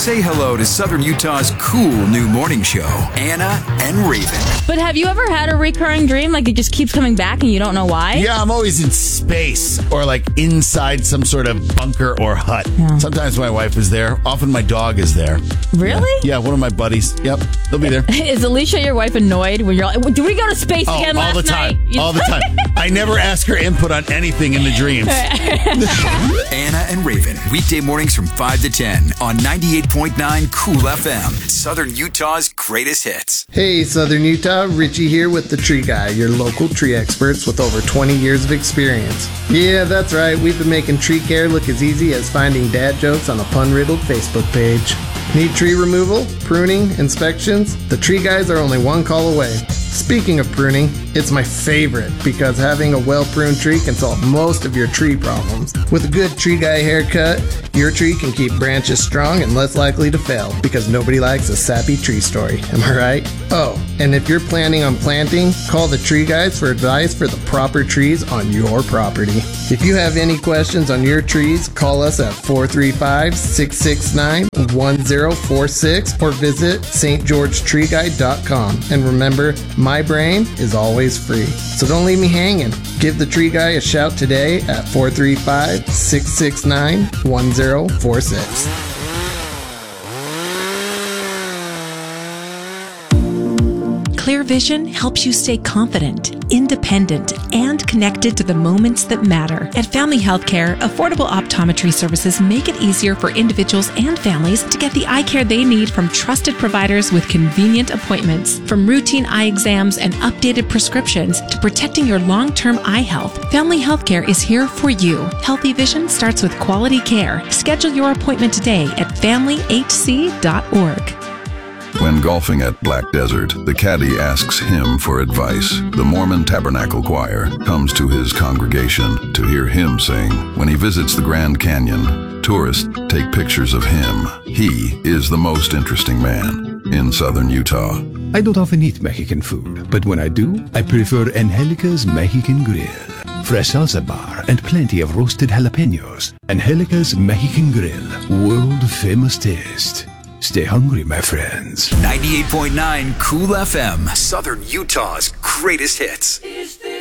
Say hello to Southern Utah's cool new morning show, Anna and Raven. But have you ever had a recurring dream? Like it just keeps coming back and you don't know why? Yeah, I'm always in space or like inside some sort of bunker or hut. Yeah. Sometimes my wife is there. Often my dog is there. Really? Yeah, one of my buddies. Yep, they'll be there. Is Alicia, your wife, annoyed when you're like, did we go to space again last all the time. night? All the time. I never ask her input on anything in the dreams. Anna and Raven, weekday mornings from 5 to 10 on 98.9 Cool FM, Southern Utah's greatest hits. Hey, Southern Utah, Richie here with The Tree Guy, your local tree experts with over 20 years of experience. Yeah, that's right, we've been making tree care look as easy as finding dad jokes on a pun-riddled Facebook page. Need tree removal, pruning, inspections? The Tree Guys are only one call away. Speaking of pruning, it's my favorite because having a well-pruned tree can solve most of your tree problems. With a good Tree Guy haircut, your tree can keep branches strong and less likely to fail because nobody likes a sappy tree story, am I right? Oh, and if you're planning on planting, call the Tree Guys for advice for the proper trees on your property. If you have any questions on your trees, call us at 435-669-1046 or visit stgeorgetreeguy.com. And remember, my brain is always free. So don't leave me hanging. Give the Tree Guy a shout today at 435-669-1046. Clear vision helps you stay confident, independent, and connected to the moments that matter. At Family Healthcare, affordable optometry services make it easier for individuals and families to get the eye care they need from trusted providers with convenient appointments. From routine eye exams and updated prescriptions to protecting your long-term eye health, Family Healthcare is here for you. Healthy vision starts with quality care. Schedule your appointment today at FamilyHC.org. When golfing at Black Desert, the caddy asks him for advice. The Mormon Tabernacle Choir comes to his congregation to hear him sing. When he visits the Grand Canyon, tourists take pictures of him. He is the most interesting man in southern Utah. I don't often eat Mexican food, but when I do, I prefer Angelica's Mexican Grill. Fresh salsa bar and plenty of roasted jalapenos. Angelica's Mexican Grill, world-famous taste. Stay hungry, my friends. 98.9 Cool FM, Southern Utah's greatest hits.